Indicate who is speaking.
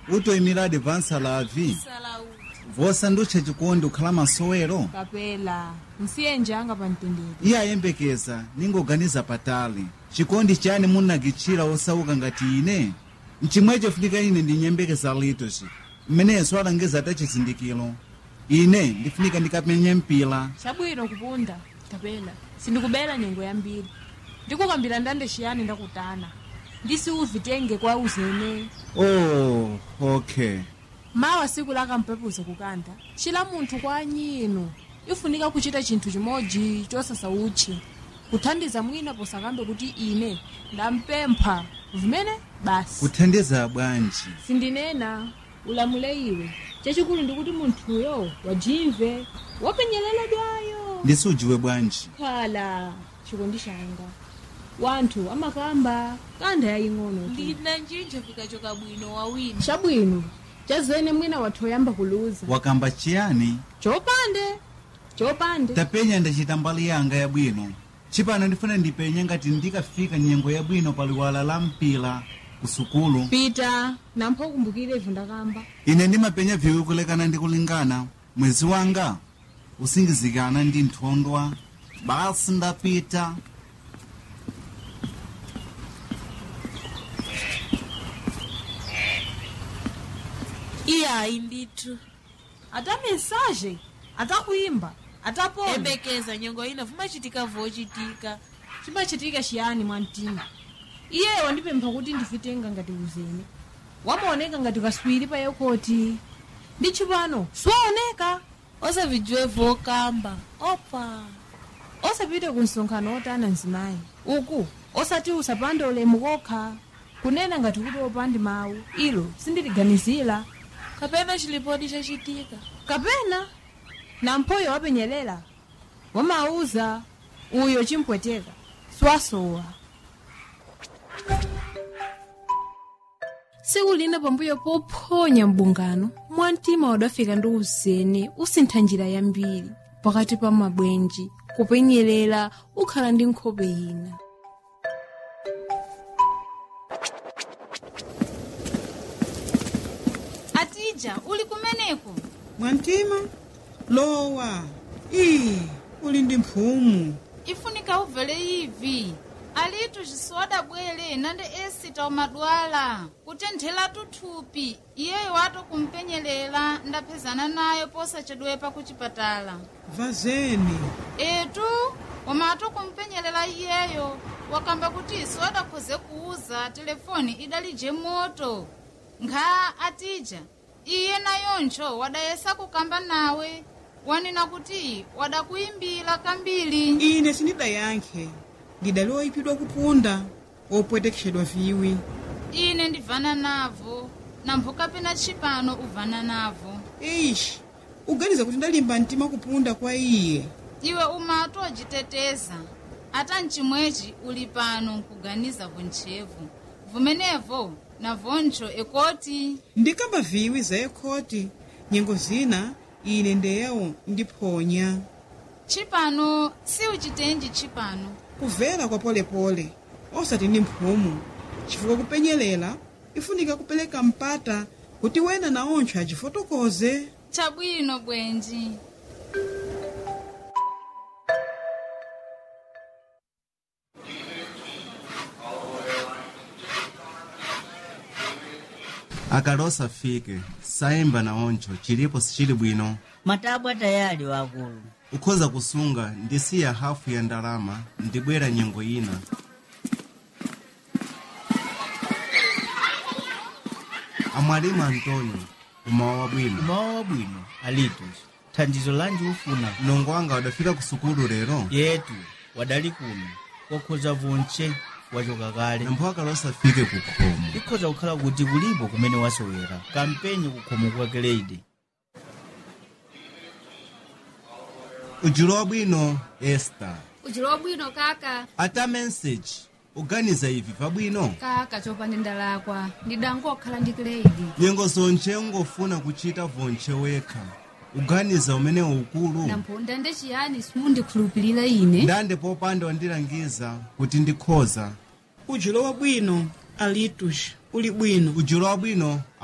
Speaker 1: utoyimira advansa lavi vosanducha chikondi ukhala masowero
Speaker 2: kapela msiyenjanga pa mtendere
Speaker 1: iye ayembekeza ningoganiza patali chikondi chani munakichira osauka ngati ine mchimwecho funika ine ndinyembekeza litoci mmeneso alangeza atachizindikiro ine ndifunika ndikapenye mpila
Speaker 2: chabwino kupunda kapela sindikubela nyengo yambiri ndikukambira ndande chiyani ndakutana ndisi uvitenge kwa uzene
Speaker 1: oh okay
Speaker 2: mawa siku lakampepuza kukanda chila munthu kwa anyino ifunika kuchita chinthu chimodzi chosasa uchi kuthandiza mwina posakambe kuti ine ndampempha vimene basi
Speaker 1: kuthandiza bwanji
Speaker 2: sindinena ulamule iwe chachikulu ndikuti munthuyo wajimve wapenyereledwayo
Speaker 1: ndisujiwe bwanji
Speaker 2: khala chikondi changa wanthu amakamba kanda yaying'ono
Speaker 3: ndina njinja fikachoka bwino wawina
Speaker 2: chabwino chazene mwina wathoyamba kuluza
Speaker 1: wakamba chiyani
Speaker 2: chopande
Speaker 1: tapenya ndachita mbali yanga yabwino chipano ndifuna ndipenye ngati ndikafika nyengo yabwino paliwala la mpila kusukulu
Speaker 2: pita nampho kumbukire ivu ndakamba
Speaker 1: ine ndimapenya viwi kulekana ndi kulingana mwezi wanga usingizikana ndi nthondwa basi ndapita
Speaker 3: iyayi ndithu
Speaker 2: ata mensaje atakuimba atapona
Speaker 3: embekeza nyengo ina vumachitika vochitika
Speaker 2: chimachitika chiyani mwamtima iye wandipempha kuti ndifitenga ngati uzene wamaoneka ngati kaswiri pa yokoti ndi chipano siwaoneka
Speaker 3: osavijiwe vokamba opa
Speaker 2: osapite ku msonkhano otana mzimayi uku osati usapande ulemu kokha kunena ngati kuti opandi mawu ilo sindiliganizira
Speaker 3: kapena chilipodi chachitika
Speaker 2: kapena na mphoyo wapenyelela wamauza uyo chimpweteka swasowa tsiku lina pambuyo pophonya mbungano mwamtima wadafika ndi uzene usintha njira yambiri pakati pa mabwenji kupenyelela ukhala ndi nkhope ina
Speaker 4: atija uli kumeneko
Speaker 5: mwamtima lowa uli ndi mphumu
Speaker 4: ifunika uvele ivi alitu zisoda bwele nande esita umadwala kutenthela tuthupi iyeyo wato kumpenyelela ndapezana nayo posachedwepa kuchipatala
Speaker 5: vazeni
Speaker 4: etu wamato kumpenyelela iyeyo wakamba kuti isoda khoze kuuza telefoni idalije moto nkha atija iye nayoncho wadayesa kukamba nawe wanena kuti wadakuimbila kambiri
Speaker 5: ine sindidayankhe ndidaliwa ipidwa kupunda opwetekeshedwa viwi
Speaker 4: ine ndivana navo namphoka pena chipano uvana navo
Speaker 5: eish uganiza kuti ndalimba mtima kupunda kwa iye
Speaker 4: iwe umatu wajiteteza ata mchimwechi uli pano nkuganiza vonchevu vumenevo na voncho ekoti
Speaker 5: ndikamba viwi za ekoti nyengo zina ine ndeyawo ndiphonya
Speaker 4: chipano si uchitenji chipano
Speaker 5: kuvera kwa polepole osati ndi mphumu chifukwa kupenyelela ifunika kupeleka mpata kuti wena na oncho achifotokoze
Speaker 4: chabwino bwenji
Speaker 1: akalosa fike sayemba na oncho chilipo sichili bwino
Speaker 6: matabwa tayali wakulu
Speaker 1: ukhoza kusunga ndisiya hafu ya ndalama ndibwera nyengo ina amwalimu Antonio umawa bwino
Speaker 7: alitus thandizo lanji ufuna
Speaker 1: nongo wanga wadafika kusukulu lero
Speaker 7: yetu wadali kuno kokhoza vonche wachoka kale
Speaker 1: nampho akalosa fike kukhomo
Speaker 7: ikhoza kukhala kuti kulipo kumene wasowera kampenyi kukhomo kwa grade
Speaker 1: ujulo bwino Esther
Speaker 8: ujulo bwino kaka
Speaker 1: ata message uganiza ivi pabwino
Speaker 8: kaka chopande ndalakwa ndidangokhala ndi grade
Speaker 1: nyengo zonche ngofuna kuchita vonche wekha uganiza umenewo ukulu
Speaker 8: namponda ndechiyani simundikhulupirira ine
Speaker 1: ndande popanda wandilangiza kuti ndikhoza
Speaker 5: ujulo wabwino alitus uli bwino
Speaker 1: ujulo wabwino